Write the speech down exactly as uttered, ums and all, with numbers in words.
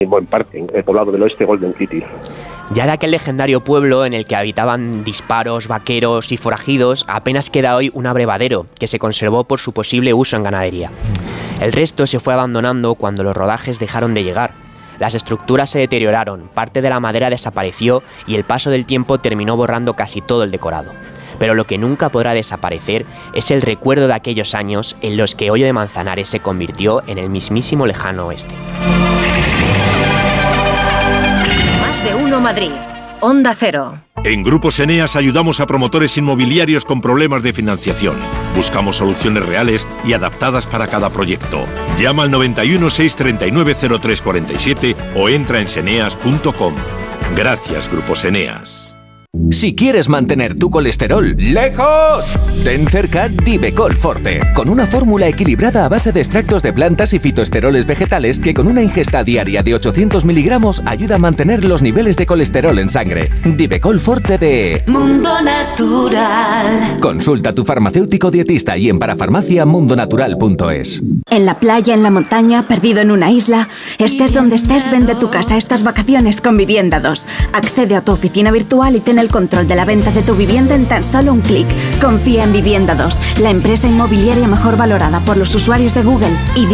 en buen parte, el poblado del oeste, Golden City. Ya de aquel legendario pueblo en el que habitaban disparos, vaqueros y forajidos, apenas queda hoy un abrevadero que se conservó por su posible uso en ganadería. El resto se fue abandonando cuando los rodajes dejaron de llegar. Las estructuras se deterioraron, parte de la madera desapareció y el paso del tiempo terminó borrando casi todo el decorado. Pero lo que nunca podrá desaparecer es el recuerdo de aquellos años en los que Hoyo de Manzanares se convirtió en el mismísimo lejano oeste. Más de uno Madrid. Onda Cero. En Grupos Eneas ayudamos a promotores inmobiliarios con problemas de financiación. Buscamos soluciones reales y adaptadas para cada proyecto. Llama al noventa y uno, seiscientos treinta y nueve, cero tres cuarenta y siete o entra en seneas punto com. Gracias, Grupos Eneas. Si quieres mantener tu colesterol lejos, ten cerca Divecol Forte, con una fórmula equilibrada a base de extractos de plantas y fitoesteroles vegetales que con una ingesta diaria de ochocientos miligramos ayuda a mantener los niveles de colesterol en sangre. Divecol Forte de Mundo Natural. Consulta a tu farmacéutico dietista y en parafarmacia mundo natural punto es. En la playa, en la montaña, perdido en una isla, estés donde estés, vende tu casa estas vacaciones con Vivienda dos. Accede a tu oficina virtual y ten el control de la venta de tu vivienda en tan solo un clic. Confía en Vivienda dos, la empresa inmobiliaria mejor valorada por los usuarios de Google y